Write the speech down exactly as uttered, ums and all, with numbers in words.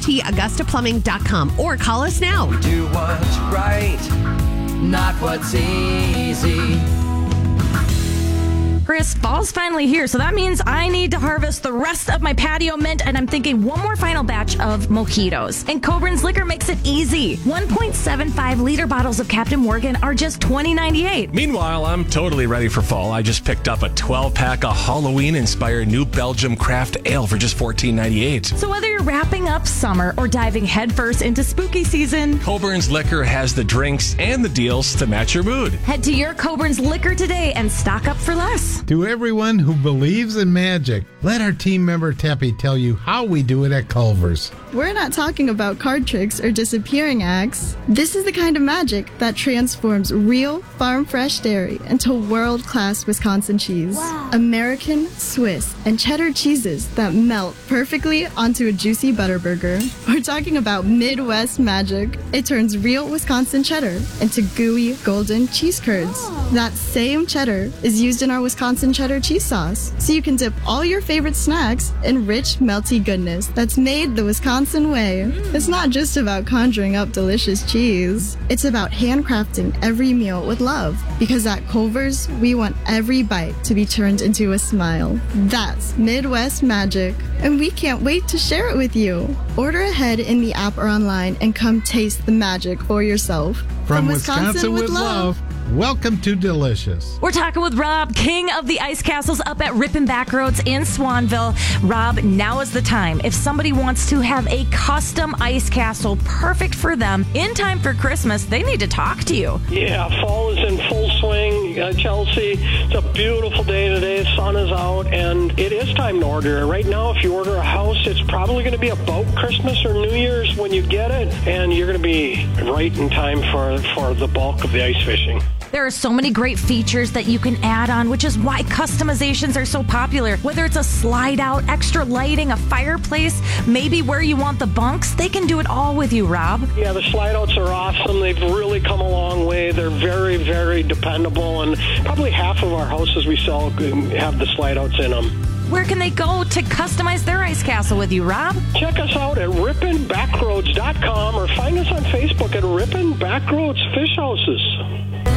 T Augusta Plumbing dot com or call us now. We do what's right, not what's easy. Chris, fall's finally here, so that means I need to harvest the rest of my patio mint, and I'm thinking one more final batch of mojitos. And Coburn's Liquor makes it easy. one point seven five liter bottles of Captain Morgan are just twenty ninety-eight. Meanwhile, I'm totally ready for fall. I just picked up a twelve-pack of Halloween-inspired New Belgium Craft Ale for just fourteen ninety-eight. So whether you're wrapping up summer or diving headfirst into spooky season, Coburn's Liquor has the drinks and the deals to match your mood. Head to your Coburn's Liquor today and stock up for less. To everyone who believes in magic, let our team member Teppy tell you how we do it at Culver's. We're not talking about card tricks or disappearing acts. This is the kind of magic that transforms real farm-fresh dairy into world-class Wisconsin cheese. Wow. American, Swiss, and cheddar cheeses that melt perfectly onto a juicy butter burger. We're talking about Midwest magic. It turns real Wisconsin cheddar into gooey, golden cheese curds. Oh. That same cheddar is used in our Wisconsin cheddar cheese sauce, so you can dip all your favorite snacks in rich, melty goodness that's made the Wisconsin way. Mm. It's not just about conjuring up delicious cheese. It's about handcrafting every meal with love. Because at Culver's, we want every bite to be turned into a smile. That's Midwest magic, and we can't wait to share it with you. Order ahead in the app or online and come taste the magic for yourself. From, From Wisconsin, Wisconsin with, with love. love. Welcome to Delicious. We're talking with Rob, king of the ice castles up at Ripon Backroads in Swanville. Rob, now is the time. If somebody wants to have a custom ice castle perfect for them in time for Christmas, they need to talk to you. Yeah, fall is in full swing, uh, Chelsea. It's a beautiful day today. The sun is out, and it is time to order. Right now, if you order a house, it's probably going to be about Christmas or New Year's when you get it, and you're going to be right in time for, for the bulk of the ice fishing. There are so many great features that you can add on, which is why customizations are so popular. Whether it's a slide out, extra lighting, a fireplace, maybe where you want the bunks, they can do it all with you, Rob. Yeah, the slide outs are awesome. They've really come a long way. They're very, very dependable, and probably half of our houses we sell have the slide outs in them. Where can they go to customize their ice castle with you, Rob? Check us out at Ripon Backroads dot com or find us on Facebook at Ripon Backroads Fish Houses.